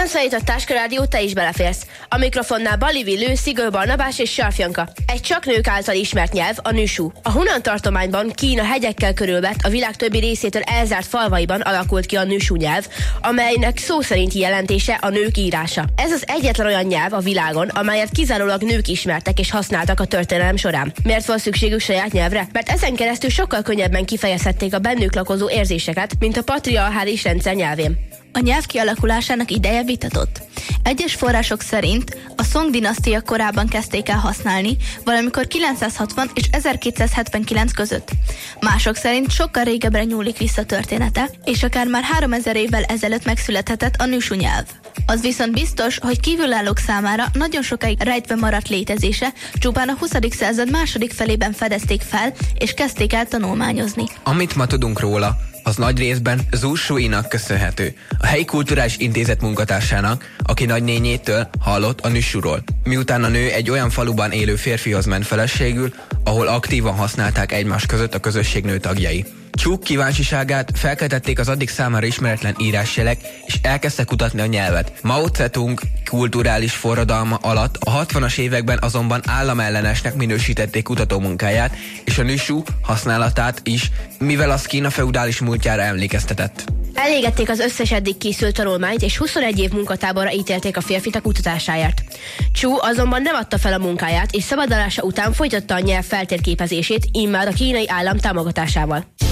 Transferított Táskarádió, te is beleférsz. A mikrofonnál Bali Villő, Szigő Barnabás és Sarf Janka. Egy csak nők által ismert nyelv, a nüsú. A Hunan tartományban, Kína hegyekkel körülvett, a világ többi részétől elzárt falvaiban alakult ki a nüsú nyelv, amelynek szó szerinti jelentése a nők írása. Ez az egyetlen olyan nyelv a világon, amelyet kizárólag nők ismertek és használtak a történelem során. Miért van szükségük saját nyelvre? Mert ezen keresztül sokkal könnyebben kifejezhették a bennük lakozó érzéseket, mint a patriarchális rendszer nyelvén. A nyelv kialakulásának ideje vitatott. Egyes források szerint a Song dinasztia korában kezdték el használni, valamikor 960 és 1279 között. Mások szerint sokkal régebbre nyúlik vissza története, és akár már 3000 évvel ezelőtt megszülethetett a nüsú nyelv. Az viszont biztos, hogy kívülállók számára nagyon sokáig rejtve maradt létezése, csupán a 20. század második felében fedezték fel, és kezdték el tanulmányozni. Amit ma tudunk róla, az nagy részben Zhu Shuinak köszönhető, a helyi kulturális intézet munkatársának, aki nagynényétől hallott a nüsúról. Miután a nő egy olyan faluban élő férfihoz ment feleségül, ahol aktívan használták egymás között a közösség nő tagjai. Chu kíváncsiságát felkeltették az addig számára ismeretlen írásjelek, és elkezdte kutatni a nyelvet. Mao Zedong kulturális forradalma alatt a 60-as években azonban államellenesnek minősítették kutatómunkáját, és a nüsú használatát is, mivel az Kína feudális múltjára emlékeztetett. Elégették az összes eddig készült tanulmányt, és 21 év munkatáborra ítélték a férfit a kutatásáért. Chu azonban nem adta fel a munkáját, és szabadulása után folytatta a nyelv feltérképezését, immár a kínai állam támogatásával.